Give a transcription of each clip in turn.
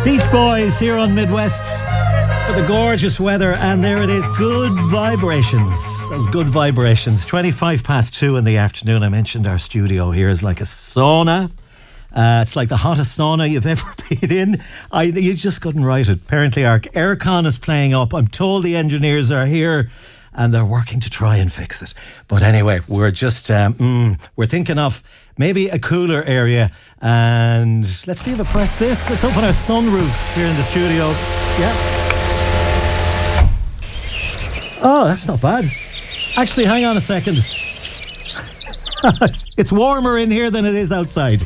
Beach Boys here on Midwest for the gorgeous weather, and there it is, good vibrations. Those good vibrations. 2:25 in the afternoon. I mentioned our studio here is like a sauna. It's like the hottest sauna you've ever been in. You just couldn't write it. Apparently our aircon is playing up. I'm told the engineers are here and they're working to try and fix it. But anyway, we're just we're thinking of maybe a cooler area. And let's see if I press this. Let's open our sunroof here in the studio. Yeah. Oh, that's not bad. Actually, hang on a second. It's warmer in here than it is outside.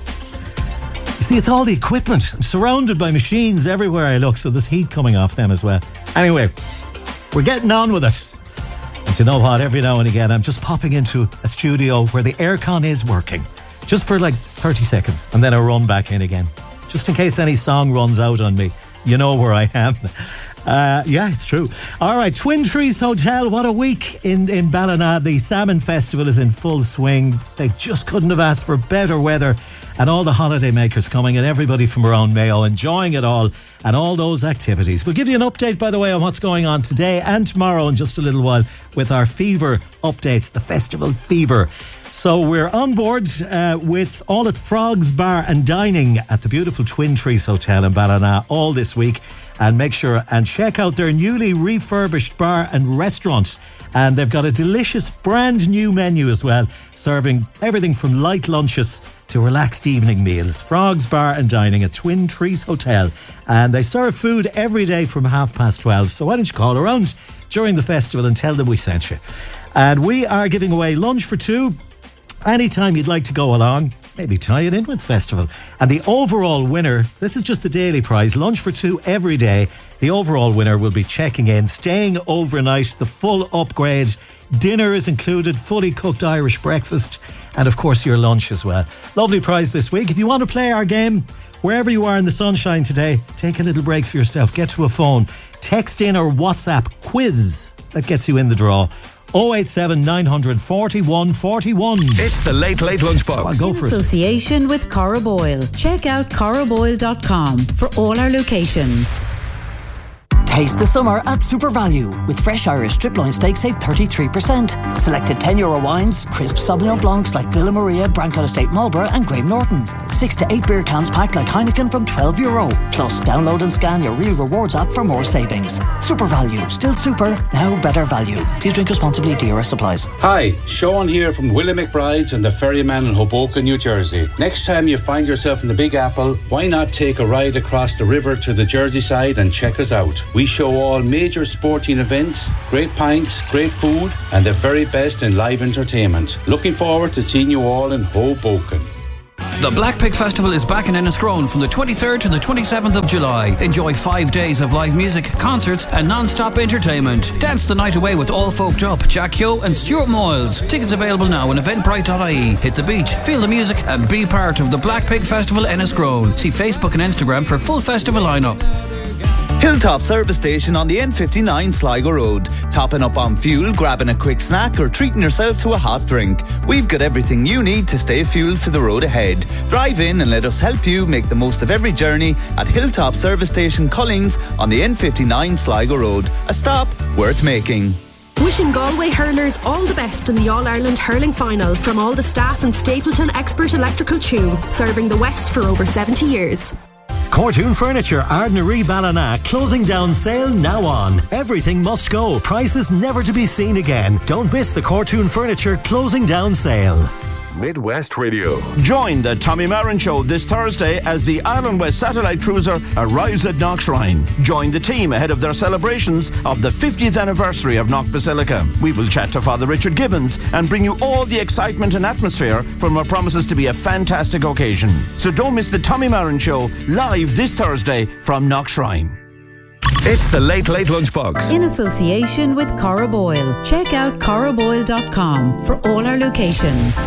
You see, it's all the equipment. I'm surrounded by machines everywhere I look, so there's heat coming off them as well. Anyway, we're getting on with it. And you know what? Every now and again, I'm just popping into a studio where the aircon is working. Just for like 30 seconds. And then I run back in again. Just in case any song runs out on me. You know where I am. Yeah, it's true. All right, Twin Trees Hotel. What a week in Ballina. The Salmon Festival is in full swing. They just couldn't have asked for better weather. And all the holiday makers coming and everybody from around Mayo enjoying it all and all those activities. We'll give you an update, by the way, on what's going on today and tomorrow in just a little while with our fever updates, the festival fever. So we're on board with all at Frogs Bar and Dining at the beautiful Twin Trees Hotel in Ballina all this week. And make sure and check out their newly refurbished bar and restaurant. And they've got a delicious brand new menu as well, serving everything from light lunches to relaxed evening meals. Frogs Bar and Dining at Twin Trees Hotel. And they serve food every day from 12:30. So why don't you call around during the festival and tell them we sent you. And we are giving away lunch for two. Anytime you'd like to go along, maybe tie it in with festival. And the overall winner, this is just the daily prize, lunch for two every day. The overall winner will be checking in, staying overnight, the full upgrade. Dinner is included, fully cooked Irish breakfast, and of course your lunch as well. Lovely prize this week. If you want to play our game, wherever you are in the sunshine today, take a little break for yourself, get to a phone, text in or WhatsApp quiz. That gets you in the draw. 087 900 41 41. It's the Late Lunchbox. Go for it. In association with Cora Boyle. Check out coraboyle.com for all our locations. Taste the summer at Super Value. With fresh Irish strip loin steak, save 33%. Selected €10 wines, crisp Sauvignon Blancs like Villa Maria, Brancott Estate Marlborough and Graham Norton. 6 to 8 beer cans packed like Heineken from €12. Plus, download and scan your Real Rewards app for more savings. Super Value. Still super, now better value. Please drink responsibly. DRS applies. Hi, Sean here from Willie McBride's and the Ferryman in Hoboken, New Jersey. Next time you find yourself in the Big Apple, why not take a ride across the river to the Jersey side and check us out? We show all major sporting events, great pints, great food, and the very best in live entertainment. Looking forward to seeing you all in Hoboken. The Black Pig Festival is back in Enniscrone from the 23rd to the 27th of July. Enjoy 5 days of live music, concerts and non-stop entertainment. Dance the night away with All Folked Up, Jack Yo and Stuart Moyles. Tickets available now on eventbrite.ie. Hit the beach, feel the music and be part of the Black Pig Festival Enniscrone. See Facebook and Instagram for full festival lineup. Hilltop Service Station on the N59 Sligo Road. Topping up on fuel, grabbing a quick snack or treating yourself to a hot drink. We've got everything you need to stay fueled for the road ahead. Drive in and let us help you make the most of every journey at Hilltop Service Station Collings on the N59 Sligo Road. A stop worth making. Wishing Galway hurlers all the best in the All-Ireland Hurling Final from all the staff and Stapleton Expert Electrical Tune, serving the West for over 70 years. Cortoon Furniture, Ardnaree Ballina, closing down sale now on. Everything must go. Prices never to be seen again. Don't miss the Cortoon Furniture closing down sale. Midwest Radio. Join the Tommy Marin Show this Thursday as the Island West Satellite Cruiser arrives at Knockshrine. Join the team ahead of their celebrations of the 50th anniversary of Knock Basilica. We will chat to Father Richard Gibbons and bring you all the excitement and atmosphere from what promises to be a fantastic occasion. So don't miss the Tommy Marin Show live this Thursday from Knockshrine. It's the Late Lunchbox. In association with Cora Boyle. Check out coraboyle.com for all our locations.